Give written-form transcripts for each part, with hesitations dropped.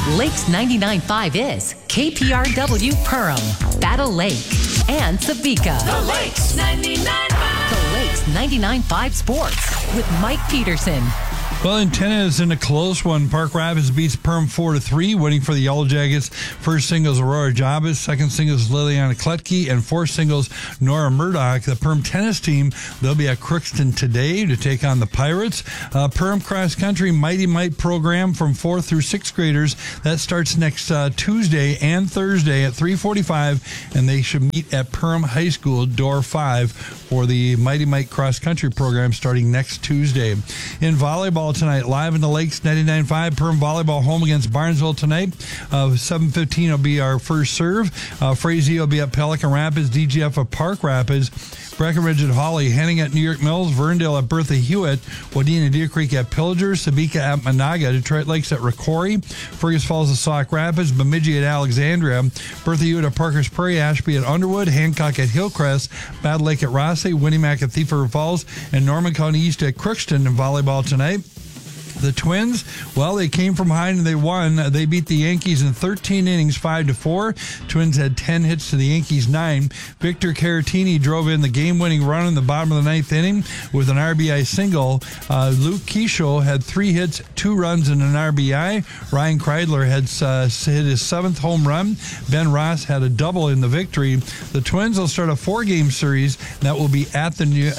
Lakes 99.5 is KPRW Perham, Battle Lake, and Sabika. The Lakes 99.5. The Lakes 99.5 Sports with Mike Peterson. Well, in tennis, in a close one, Park Rapids beats Perham 4-3, winning for the Yellow Jackets. First singles, Aurora Jabez. Second singles, Liliana Kletke. And fourth singles, Nora Murdoch. The Perham tennis team, they'll be at Crookston today to take on the Pirates. Perham Cross Country Mighty Might program from 4th through 6th graders. That starts next Tuesday and Thursday at 3:45, and they should meet at Perham High School, door 5, for the Mighty Might Cross Country program starting next Tuesday. In volleyball tonight, live in the Lakes 99.5, Perham volleyball home against Barnesville tonight. 7:15 will be our first serve. Frazee will be at Pelican Rapids, DGF at Park Rapids, Breckenridge at Hawley, Henning at New York Mills, Verndale at Bertha Hewitt, Wadena Deer Creek at Pillager, Sabika at Monaga, Detroit Lakes at Ricori, Fergus Falls at Sauk Rapids, Bemidji at Alexandria, Bertha Hewitt at Parker's Prairie, Ashby at Underwood, Hancock at Hillcrest, Battle Lake at Rossley, Winnimac at Thief River Falls, and Norman County East at Crookston in volleyball tonight. The Twins, well, they came from behind and they won. They beat the Yankees in 13 innings, 5-4. Twins had 10 hits to the Yankees' 9. Victor Caratini drove in the game-winning run in the bottom of the 9th inning with an RBI single. Luke Keisho had 3 hits, 2 runs, and an RBI. Ryan Kreidler had hit his 7th home run. Ben Ross had a double in the victory. The Twins will start a 4-game series that will be at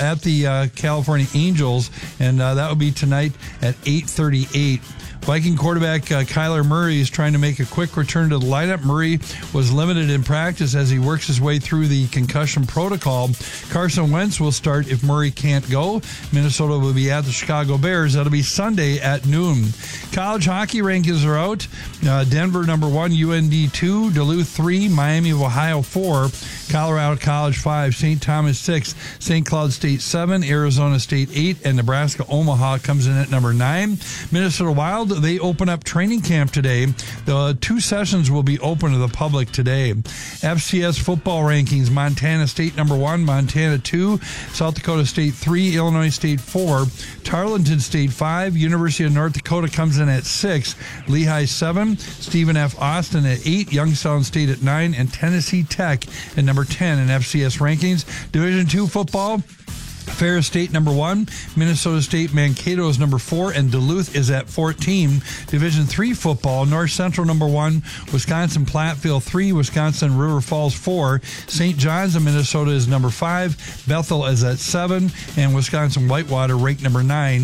the California Angels, and that will be tonight at 8:38. Viking quarterback Kyler Murray is trying to make a quick return to the lineup. Murray was limited in practice as he works his way through the concussion protocol. Carson Wentz will start if Murray can't go. Minnesota will be at the Chicago Bears. That'll be Sunday at noon. College hockey rankings are out. Denver number 1, UND 2, Duluth 3, Miami of Ohio 4, Colorado College 5, St. Thomas 6, St. Cloud State 7, Arizona State 8, and Nebraska Omaha comes in at number 9. Minnesota Wild, they open up training camp today. The 2 sessions will be open to the public today. FCS football rankings, Montana State number 1, Montana 2, South Dakota State 3, Illinois State 4, Tarleton State 5, University of North Dakota comes in at 6, Lehigh 7, Stephen F. Austin at 8, Youngstown State at 9, and Tennessee Tech at number 10 in FCS rankings. Division II football, Ferris State number 1, Minnesota State Mankato is number 4, and Duluth is at 14. Division III football, North Central number 1, Wisconsin Platteville 3, Wisconsin River Falls 4, St. John's of Minnesota is number 5, Bethel is at 7, and Wisconsin Whitewater ranked number 9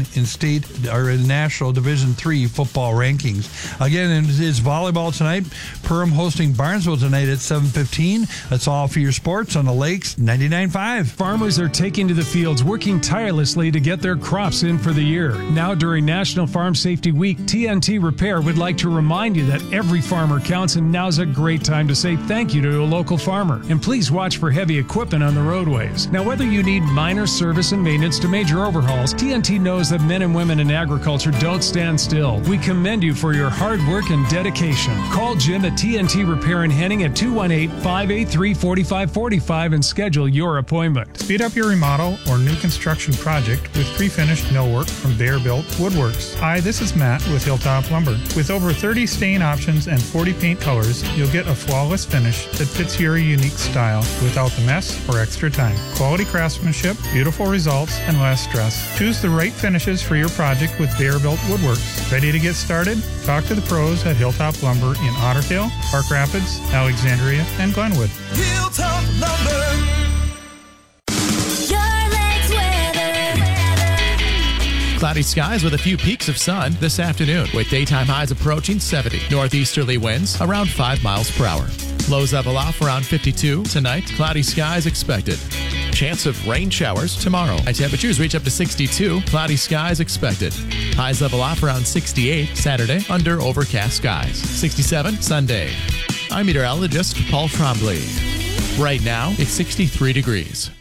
in National Division III football rankings. Again, it's volleyball tonight. Perham hosting Barnesville tonight at 7:15. That's all for your sports on the Lakes 99.5. Farmers are taking to the field, working tirelessly to get their crops in for the year. Now during National Farm Safety Week, TNT Repair would like to remind you that every farmer counts, and now's a great time to say thank you to a local farmer. And please watch for heavy equipment on the roadways. Now, whether you need minor service and maintenance to major overhauls, TNT knows that men and women in agriculture don't stand still. We commend you for your hard work and dedication. Call Jim at TNT Repair in Henning at 218-583-4545 and schedule your appointment. Speed up your remodel or new construction project with pre-finished millwork from Bear-Built Woodworks. Hi, this is Matt with Hilltop Lumber. With over 30 stain options and 40 paint colors, you'll get a flawless finish that fits your unique style without the mess or extra time. Quality craftsmanship, beautiful results, and less stress. Choose the right finishes for your project with Bear-Built Woodworks. Ready to get started? Talk to the pros at Hilltop Lumber in Otter Tail, Park Rapids, Alexandria, and Glenwood. Hilltop Lumber. Cloudy skies with a few peaks of sun this afternoon, with daytime highs approaching 70. Northeasterly winds around 5 miles per hour. Lows level off around 52. Tonight, cloudy skies expected. Chance of rain showers tomorrow. High temperatures reach up to 62. Cloudy skies expected. Highs level off around 68. Saturday, under overcast skies. 67 Sunday. I'm meteorologist Paul Trombley. Right now, it's 63 degrees.